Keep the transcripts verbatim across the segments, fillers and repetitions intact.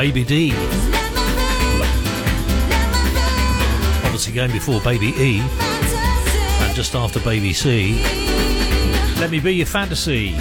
Baby D. Obviously going before Baby E, and just after Baby C. Let Me Be Your Fantasy.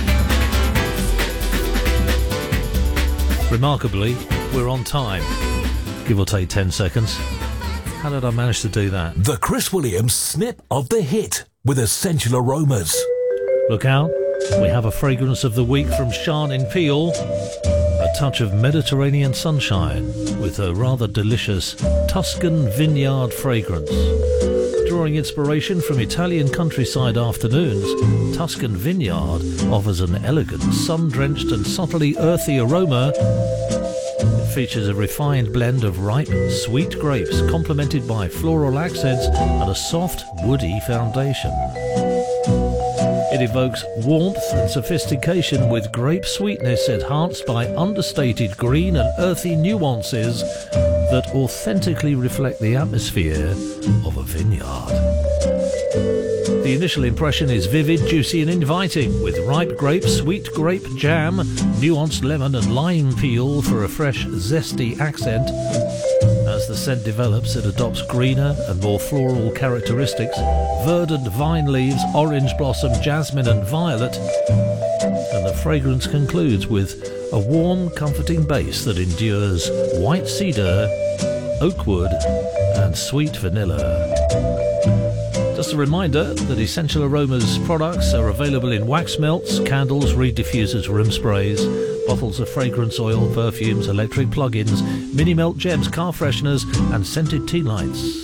Remarkably, we're on time, give or take ten seconds. How did I manage to do that? The Chris Williams snip of the hit with Essential Aromas. Look out, we have a fragrance of the week from Sean in Peel. A touch of Mediterranean sunshine with a rather delicious Tuscan vineyard fragrance. Drawing inspiration from Italian countryside afternoons, Tuscan Vineyard offers an elegant, sun-drenched and subtly earthy aroma. It features a refined blend of ripe, sweet grapes complemented by floral accents and a soft, woody foundation. It evokes warmth and sophistication with grape sweetness enhanced by understated green and earthy nuances that authentically reflect the atmosphere of a vineyard. The initial impression is vivid, juicy and inviting, with ripe grapes, sweet grape jam, nuanced lemon and lime peel for a fresh, zesty accent. As the scent develops, it adopts greener and more floral characteristics, verdant vine leaves, orange blossom, jasmine and violet, and the fragrance concludes with a warm, comforting base that endures white cedar, oak wood and sweet vanilla. Just a reminder that Essential Aromas products are available in wax melts, candles, reed diffusers, room sprays, bottles of fragrance oil, perfumes, electric plug-ins, mini melt gems, car fresheners and scented tea lights.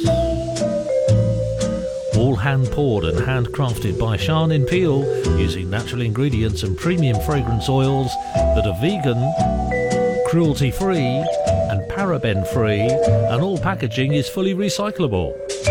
All hand-poured and handcrafted by Sean in Peel, using natural ingredients and premium fragrance oils that are vegan, cruelty-free and paraben-free, and all packaging is fully recyclable.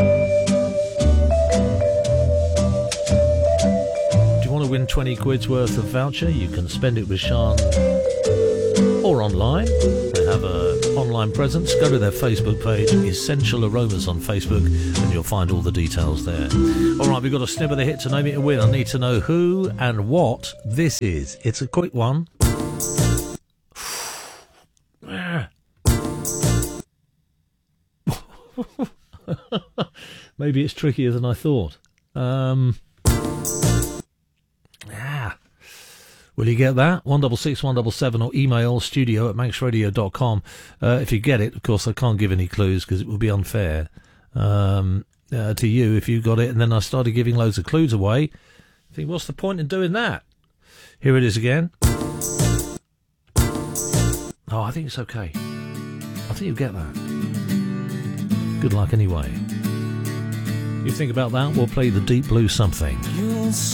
Win twenty quid's worth of voucher. You can spend it with Sean or online. They have an online presence. Go to their Facebook page, Essential Aromas on Facebook, and you'll find all the details there. Alright, we've got a snip of the hit to name it a win. I need to know who and what this is. It's a quick one. Maybe it's trickier than I thought. Um Ah, will you get that? one six six one seven seven or email studio at manx radio dot com. Uh, if you get it, of course, I can't give any clues because it would be unfair um, uh, to you if you got it. And then I started giving loads of clues away. I think, what's the point in doing that? Here it is again. Oh, I think it's okay. I think you'll get that. Good luck anyway. You think about that, we'll play the Deep Blue Something. You'll